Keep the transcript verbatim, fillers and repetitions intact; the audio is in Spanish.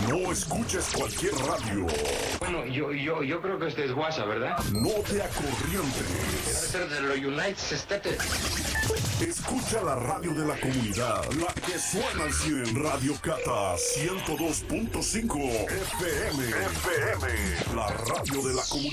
No escuches cualquier radio. Bueno, yo, yo, yo creo que este es WhatsApp, ¿verdad? No te acorrientes. Debe ser de los United States. Escucha la radio de la comunidad, la que suena al cien, Radio Cata ciento dos punto cinco F M. F M, la radio de la comunidad.